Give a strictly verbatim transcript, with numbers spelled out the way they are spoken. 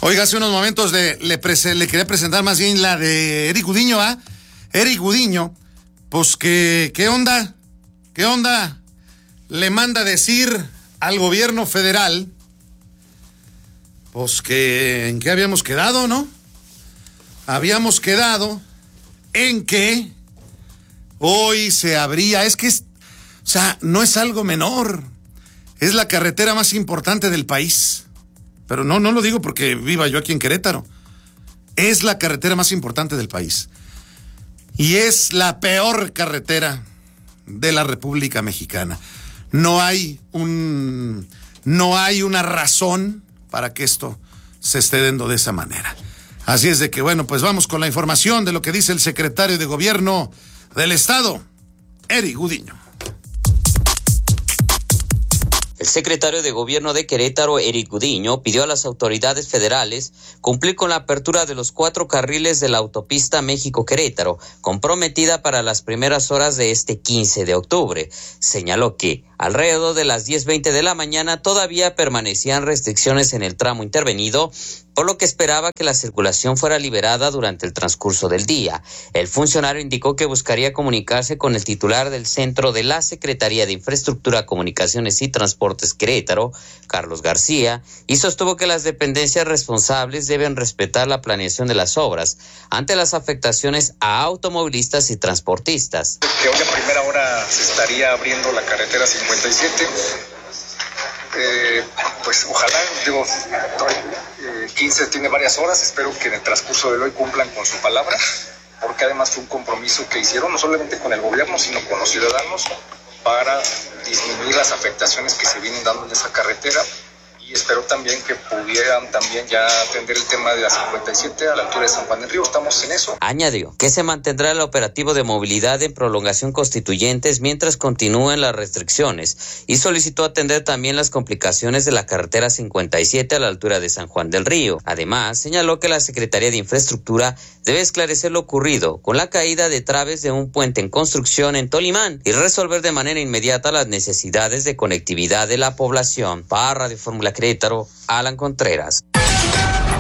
Oiga, hace unos momentos le, le, prese, le quería presentar más bien la de Eric Gudiño, ¿ah? Eric Gudiño, pues que, ¿qué onda? ¿Qué onda? Le manda decir al gobierno federal, pues que, ¿en qué habíamos quedado, no? Habíamos quedado en que hoy se abría, es que es, o sea, no es algo menor, es la carretera más importante del país. Pero no, no lo digo porque viva yo aquí en Querétaro. Es la carretera más importante del país. Y es la peor carretera de la República Mexicana. No hay un, no hay una razón para que esto se esté dando de esa manera. Así es de que, bueno, pues vamos con la información de lo que dice el secretario de Gobierno del Estado, Eric Gudiño. El secretario de Gobierno de Querétaro, Eric Gudiño, pidió a las autoridades federales cumplir con la apertura de los cuatro carriles de la autopista México-Querétaro, comprometida para las primeras horas de este quince de octubre. Señaló que alrededor de las diez veinte de la mañana todavía permanecían restricciones en el tramo intervenido, por lo que esperaba que la circulación fuera liberada durante el transcurso del día. El funcionario indicó que buscaría comunicarse con el titular del centro de la Secretaría de Infraestructura, Comunicaciones y Transportes Querétaro, Carlos García, y sostuvo que las dependencias responsables deben respetar la planeación de las obras ante las afectaciones a automovilistas y transportistas. Que hoy a primera hora se estaría abriendo la carretera cincuenta y siete. Eh, pues ojalá, digo, eh, quince tiene varias horas, espero que en el transcurso de hoy cumplan con su palabra, porque además fue un compromiso que hicieron no solamente con el gobierno, sino con los ciudadanos para disminuir las afectaciones que se vienen dando en esa carretera. Y espero también que pudieran también ya atender el tema de la cincuenta y siete a la altura de San Juan del Río. Estamos en eso. Añadió que se mantendrá el operativo de movilidad en prolongación Constituyentes mientras continúen las restricciones y solicitó atender también las complicaciones de la carretera cincuenta y siete a la altura de San Juan del Río. Además, señaló que la Secretaría de Infraestructura debe esclarecer lo ocurrido con la caída de traves de un puente en construcción en Tolimán y resolver de manera inmediata las necesidades de conectividad de la población. Para Radio Fórmula Querétaro, Alan Contreras.